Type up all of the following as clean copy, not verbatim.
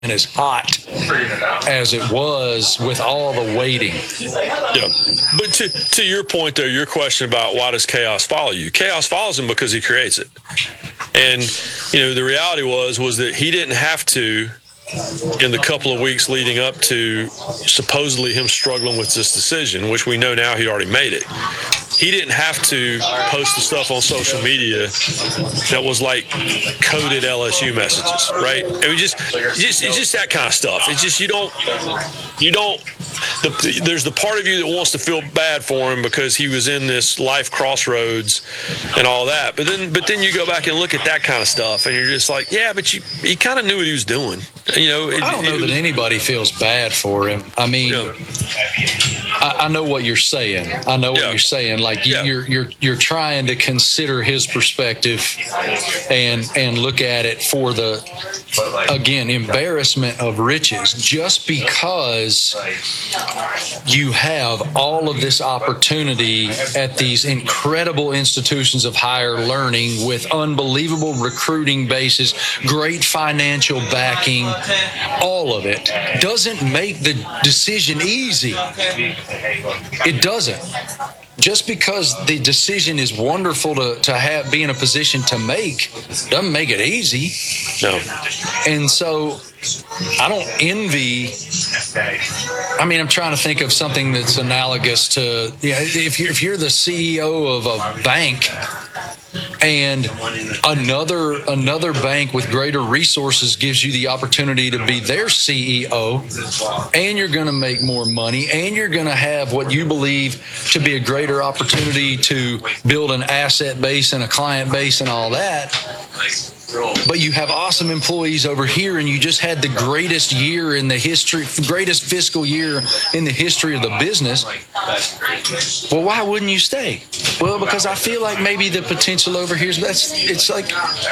as hot as it was with all the waiting. Yeah. But to your point, though, your question about why does chaos follow you? Chaos follows him because he creates it. And, the reality was that he didn't have to, in the couple of weeks leading up to supposedly him struggling with this decision, which we know now he already made it. He didn't have to post the stuff on social media that was like coded LSU messages, right? It's just that kind of stuff. It's just there's the part of you that wants to feel bad for him because he was in this life crossroads and all that. But then you go back and look at that kind of stuff, and you're just like, yeah, but he kind of knew what he was doing. I don't know that anybody feels bad for him. I mean, I know what you're saying. I know what you're saying. Like you're trying to consider his perspective and look at it for the, again, embarrassment of riches. Just because you have all of this opportunity at these incredible institutions of higher learning with unbelievable recruiting bases, great financial backing, all of it doesn't make the decision easy. It doesn't. Just because the decision is wonderful to be in a position to make doesn't make it easy. No. And so I don't envy. I mean, I'm trying to think of something that's analogous to, if you're the CEO of a bank and another bank with greater resources gives you the opportunity to be their CEO, and you're going to make more money, and you're going to have what you believe to be a greater opportunity to build an asset base and a client base and all that. But you have awesome employees over here, and you just had the greatest year in the history, greatest fiscal year in the history of the business. Well, why wouldn't you stay? Well, because I feel like maybe the potential over here is just say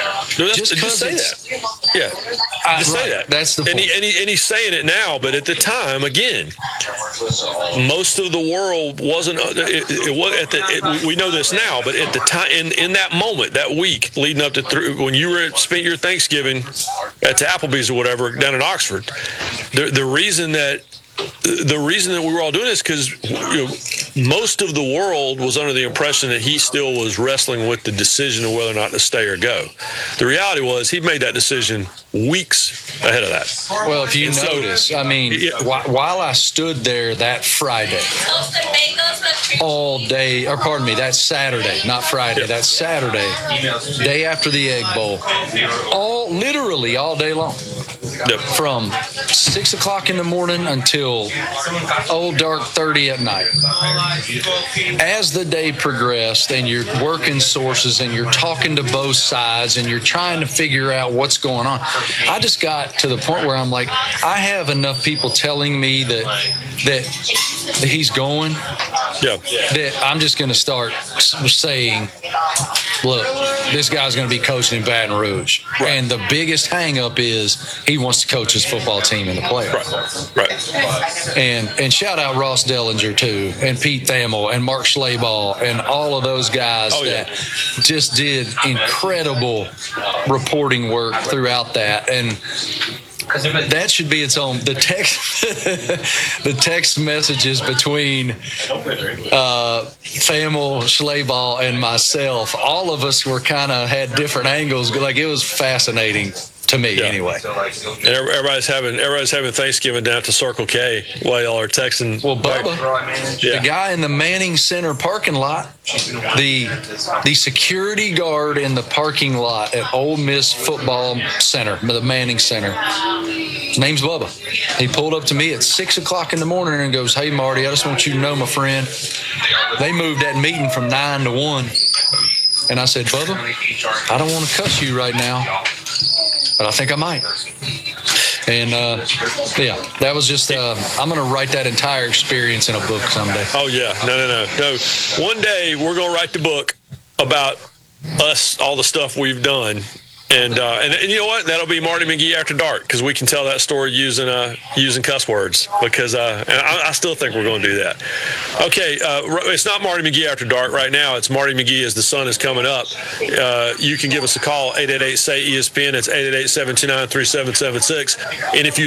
that. Yeah, just say that. That's the point. And he's saying it now, but at the time, again, most of the world wasn't. We know this now, but at the time, in that moment, that week leading up to when you spent your Thanksgiving at Applebee's or whatever down in Oxford, the reason that we were all doing this because most of the world was under the impression that he still was wrestling with the decision of whether or not to stay or go. The reality was he made that decision weeks ahead of that. Well, if you notice, while I stood there that Friday, all day, or pardon me, that's Saturday, not Friday, that's Saturday, day after the Egg Bowl, literally all day long. Yep. From 6 o'clock in the morning until dark 30 at night. As the day progressed and you're working sources and you're talking to both sides and you're trying to figure out what's going on, I just got to the point where I'm like, I have enough people telling me that he's going, that I'm just going to start saying, look, this guy's going to be coaching in Baton Rouge. Right. And the biggest hang up is he wants to coach his football team in the playoffs. Right. And shout out Ross Dellinger too, and Pete Thamel and Mark Schlabach and all of those guys that just did incredible reporting work throughout that. And that should be its own. The text messages between Thamel, Schlabach, and myself, all of us were kind of had different angles. Like, it was fascinating to me, anyway. And everybody's having Thanksgiving down at the Circle K while y'all are texting. Well, Bubba, the guy in the Manning Center parking lot, the security guard in the parking lot at Ole Miss Football Center, the Manning Center, his name's Bubba. He pulled up to me at 6 o'clock in the morning and goes, "Hey, Marty, I just want you to know, my friend, they moved that meeting from 9 to 1. And I said, "Bubba, I don't want to cuss you right now, but I think I might." And, that was just, I'm going to write that entire experience in a book someday. Oh, yeah. No. One day we're going to write the book about us, all the stuff we've done And you know what? That'll be Marty McGee After Dark, because we can tell that story using cuss words, because and I still think we're going to do that. Okay, it's not Marty McGee After Dark right now. It's Marty McGee as the sun is coming up. You can give us a call, 888-SAY-ESPN. It's 888-729-3776. And if you